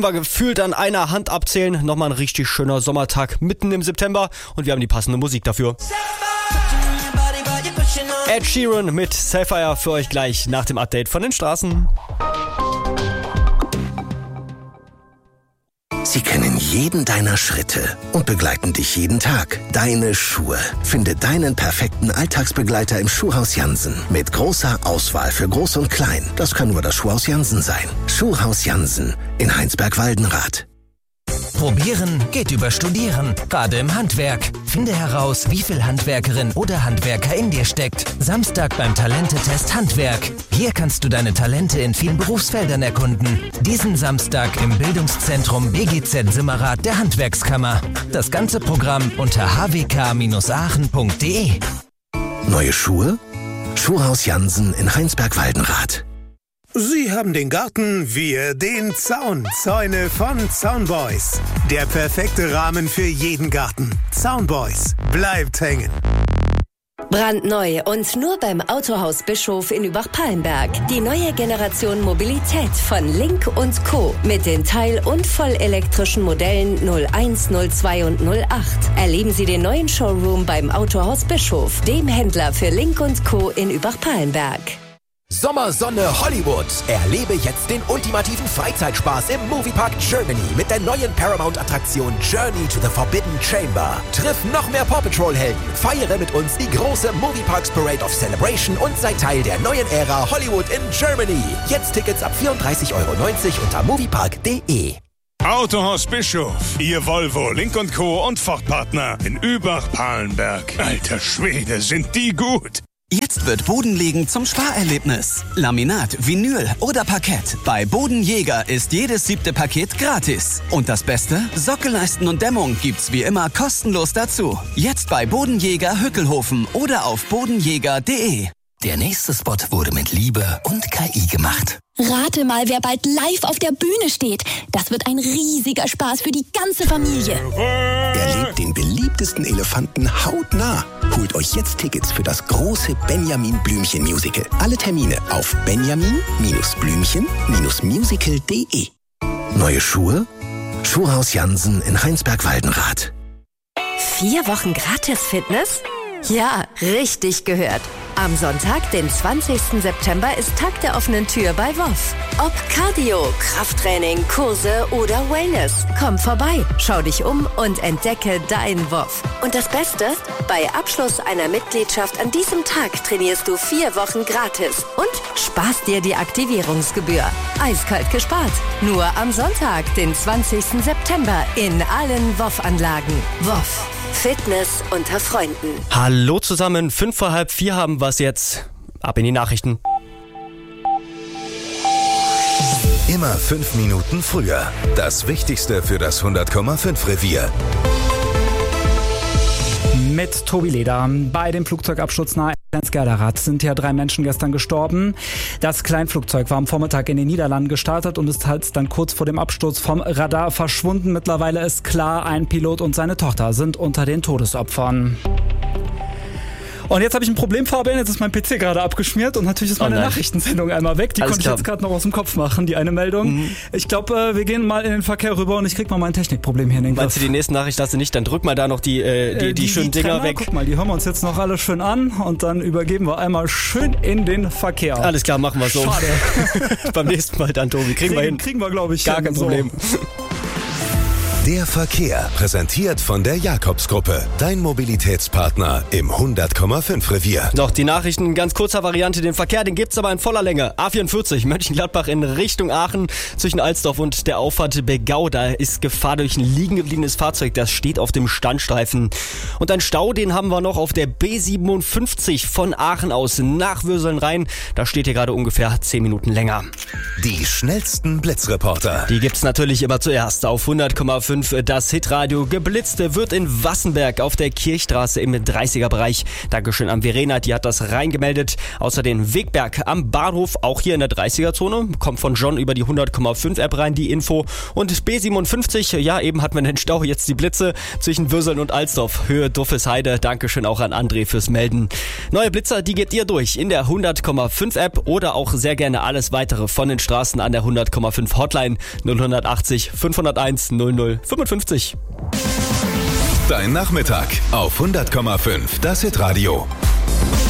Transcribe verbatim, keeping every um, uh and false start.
Wir gefühlt an einer Hand abzählen. Nochmal ein richtig schöner Sommertag mitten im September und wir haben die passende Musik dafür. Ed Sheeran mit Sapphire für euch gleich nach dem Update von den Straßen. Sie kennen jeden deiner Schritte und begleiten dich jeden Tag. Deine Schuhe. Finde deinen perfekten Alltagsbegleiter im Schuhhaus Jansen. Mit großer Auswahl für Groß und Klein. Das kann nur das Schuhhaus Jansen sein. Schuhhaus Jansen in Heinsberg-Waldenrath. Probieren geht über Studieren, gerade im Handwerk. Finde heraus, wie viel Handwerkerin oder Handwerker in dir steckt. Samstag beim Talentetest Handwerk. Hier kannst du deine Talente in vielen Berufsfeldern erkunden. Diesen Samstag im Bildungszentrum B G Z Simmerath der Handwerkskammer. Das ganze Programm unter h w k Bindestrich aachen punkt d e. Neue Schuhe? Schuhhaus Jansen in Heinsberg-Waldenrath. Sie haben den Garten, wir den Zaun. Zäune von Zaunboys. Der perfekte Rahmen für jeden Garten. Zaunboys. Bleibt hängen. Brandneu und nur beim Autohaus Bischof in Übach-Palenberg. Die neue Generation Mobilität von Link und Co. Mit den teil- und vollelektrischen Modellen null eins, null zwei und null acht. Erleben Sie den neuen Showroom beim Autohaus Bischof, dem Händler für Link und Co. in Übach-Palenberg. Sommersonne Hollywood. Erlebe jetzt den ultimativen Freizeitspaß im Moviepark Germany mit der neuen Paramount-Attraktion Journey to the Forbidden Chamber. Triff noch mehr Paw Patrol-Helden. Feiere mit uns die große Movieparks Parade of Celebration und sei Teil der neuen Ära Hollywood in Germany. Jetzt Tickets ab vierunddreißig Euro neunzig unter moviepark punkt de. Autohaus Bischof, Ihr Volvo, Link und Co. und Ford-Partner in Übach-Palenberg. Alter Schwede, sind die gut! Jetzt wird Bodenlegen zum Sparerlebnis. Laminat, Vinyl oder Parkett. Bei Bodenjäger ist jedes siebte Paket gratis. Und das Beste? Sockelleisten und Dämmung gibt's wie immer kostenlos dazu. Jetzt bei Bodenjäger Hückelhofen oder auf bodenjäger punkt de. Der nächste Spot wurde mit Liebe und K I gemacht. Rate mal, wer bald live auf der Bühne steht. Das wird ein riesiger Spaß für die ganze Familie. Erlebt den beliebtesten Elefanten hautnah. Holt euch jetzt Tickets für das große Benjamin Blümchen Musical. Alle Termine auf benjamin Blümchen musical punkt de. Neue Schuhe? Schuhhaus Jansen in Heinsberg-Waldenrath. Vier Wochen gratis Fitness? Ja, richtig gehört. Am Sonntag, den zwanzigsten September, ist Tag der offenen Tür bei W O F. Ob Cardio, Krafttraining, Kurse oder Wellness. Komm vorbei, schau dich um und entdecke dein W O F. Und das Beste? Bei Abschluss einer Mitgliedschaft an diesem Tag trainierst du vier Wochen gratis und sparst dir die Aktivierungsgebühr. Eiskalt gespart. Nur am Sonntag, den zwanzigsten September, in allen W O F-Anlagen. W O F. Fitness unter Freunden. Hallo zusammen, fünf vor halb vier haben wir es jetzt. Ab in die Nachrichten. Immer fünf Minuten früher. Das Wichtigste für das hundert Komma fünf Revier. Mit Tobi Leder. Bei dem Flugzeugabsturz nahe Lenzgerlerath sind ja drei Menschen gestern gestorben. Das Kleinflugzeug war am Vormittag in den Niederlanden gestartet und ist halt dann kurz vor dem Absturz vom Radar verschwunden. Mittlerweile ist klar, ein Pilot und seine Tochter sind unter den Todesopfern. Und jetzt habe ich ein Problem, Fabian, jetzt ist mein P C gerade abgeschmiert und natürlich ist meine oh Nachrichtensendung einmal weg. Die Alles konnte klar. ich jetzt gerade noch aus dem Kopf machen, die eine Meldung. Mhm. Ich glaube, wir gehen mal in den Verkehr rüber und ich krieg mal mein Technikproblem hier in den Griff. Meinst du, die nächste Nachricht hast du nicht? Dann drück mal da noch die, äh, die, die, die schönen die Dinger Trenner, weg. Guck mal, die hören wir uns jetzt noch alle schön an und dann übergeben wir einmal schön in den Verkehr. Alles klar, machen wir so. Schade. Beim nächsten Mal dann, Tobi. Kriegen, kriegen wir hin. Kriegen wir, glaube ich, Gar hin. kein Problem. So. Der Verkehr, präsentiert von der Jakobsgruppe, dein Mobilitätspartner im hundert Komma fünf Revier. Doch, die Nachrichten in ganz kurzer Variante. Den Verkehr, den gibt's aber in voller Länge. A vierundvierzig, Mönchengladbach in Richtung Aachen, zwischen Alsdorf und der Auffahrt Begau. Da ist Gefahr durch ein liegen gebliebenes Fahrzeug, das steht auf dem Standstreifen. Und ein Stau, den haben wir noch auf der B siebenundfünfzig von Aachen aus nach Würseln rein. Da steht hier gerade ungefähr zehn Minuten länger. Die schnellsten Blitzreporter. Die gibt's natürlich immer zuerst auf hundert Komma fünf fünf das Hitradio. Geblitzt wird in Wassenberg auf der Kirchstraße im dreißiger Bereich. Dankeschön an Verena, die hat das reingemeldet. Außerdem Wegberg am Bahnhof, auch hier in der dreißiger Zone. Kommt von John über die hundert Komma fünf App rein, die Info. Und B siebenundfünfzig, ja, eben hatten wir den Stau, jetzt die Blitze zwischen Würseln und Alsdorf, Höhe Duffesheide. Dankeschön auch an André fürs Melden. Neue Blitzer, die geht ihr durch in der hundert Komma fünf App oder auch sehr gerne alles weitere von den Straßen an der hundert Komma fünf Hotline null achtzig fünfhunderteins null null fünfundfünfzig. Dein Nachmittag auf hundert Komma fünf das Hitradio.